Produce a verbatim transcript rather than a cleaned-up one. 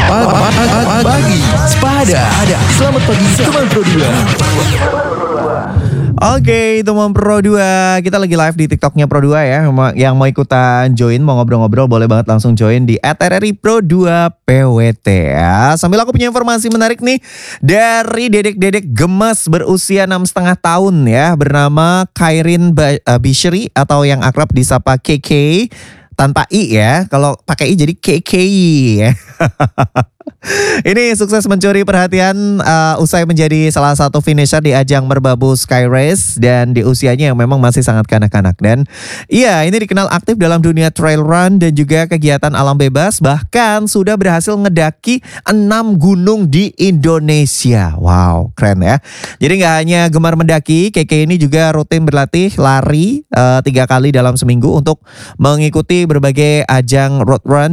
Pagi Sepada. Selamat pagi teman Pro dua. Oke, teman Pro dua, kita lagi live di TikToknya Pro dua ya. Yang mau ikutan join, mau ngobrol-ngobrol, boleh banget langsung join di at r r i pro dua p w t ya. Sambil aku punya informasi menarik nih dari dedek-dedek gemes berusia enam setengah tahun ya, bernama Kairin Bishri atau yang akrab disapa K K tanpa I ya. Kalau pakai I jadi K K I ya. Ini sukses mencuri perhatian uh, usai menjadi salah satu finisher di ajang Merbabu Sky Race dan di usianya yang memang masih sangat kanak-kanak. Dan iya, ini dikenal aktif dalam dunia trail run dan juga kegiatan alam bebas, bahkan sudah berhasil ngedaki enam gunung di Indonesia. Wow, keren ya. Jadi nggak hanya gemar mendaki, Keke ini juga rutin berlatih lari uh, tiga kali dalam seminggu untuk mengikuti berbagai ajang road run